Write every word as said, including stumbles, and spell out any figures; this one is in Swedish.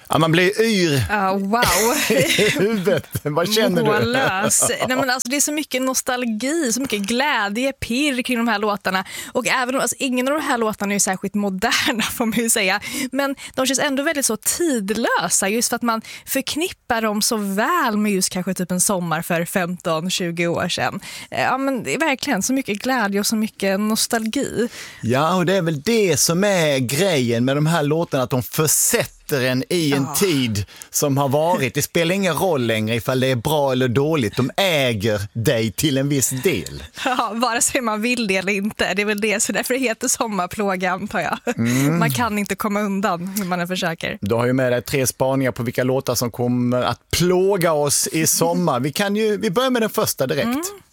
Ja, man blir yr uh, wow. i huvudet. Vad känner Mållös. du? Nej, men alltså, det är så mycket nostalgi, så mycket glädje, pirr kring de här låtarna. Och även om alltså, ingen av de här låtarna är ju särskilt moderna, får man ju säga. Men de känns ändå väldigt så tidlösa, just för att man förknippar dem så väl med just kanske typ en sommar för femton tjugo år sedan. Ja, men det är verkligen så mycket glädje och så mycket nostalgi. Ja, och det är väl det som är grejen med de här låtarna, att de försätter en i en Ja. tid som har varit. Det spelar ingen roll längre ifall det är bra eller dåligt. De äger dig till en viss del. Ja, vare sig man vill det eller inte. Det är väl det, så därför heter sommarplåga, antar jag. Mm. Man kan inte komma undan hur man än försöker. Du har ju med dig tre spaningar på vilka låtar som kommer att plåga oss i sommar. Vi kan ju, vi börjar med den första direkt. Mm.